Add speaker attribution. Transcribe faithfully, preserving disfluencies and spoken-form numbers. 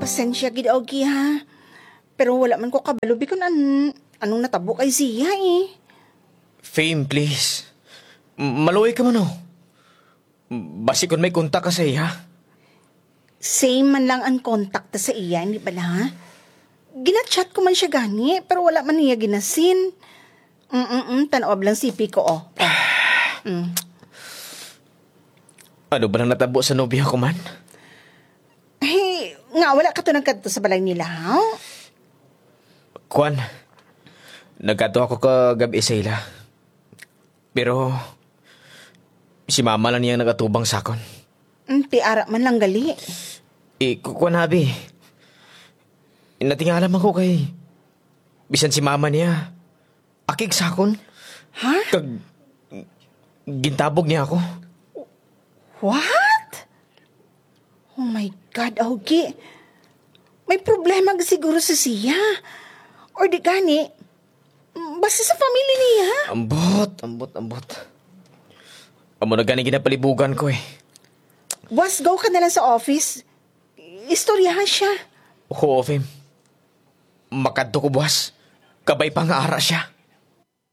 Speaker 1: pasensya gid Ogie ha. Pero wala man ko kabalo bikon an anong natabo kay siya eh.
Speaker 2: Fame, please. M- Maluoy ka man, oh. Basi kung may kontak ka sa iya.
Speaker 1: Same man lang ang contact ta sa iya, hindi ba na? Ginachat ko man siya gani, pero wala man niya ginasin. Mm-mm, tanaw lang sipi ko, oh. oh. Mm.
Speaker 2: Ano ba nang natabo sa nobya ko man?
Speaker 1: Hey, nga wala ka to nagkadto sa balay nila, ha?
Speaker 2: Kwan, nagkato ako kagabi sa ila. Pero, si mama lang niya nagatubang sakon.
Speaker 1: Mm, tiara man lang gali.
Speaker 2: Eh, kwan habi. Natingala man ko kay... Bisan si mama niya. Akig sakon.
Speaker 1: Ha?
Speaker 2: Kag... Gintabog niya ako.
Speaker 1: What? Oh my God, Ogie. May problema siguro sa siya. Or di gani, basta sa family niya.
Speaker 2: Ambot, ambot, ambot. Amo na gani ginapalibugan ko eh.
Speaker 1: Was, go ka na lang sa office. Istoryahan siya.
Speaker 2: Oo, Fem. Makadto ko, buwas. Kabay pa nga ara siya.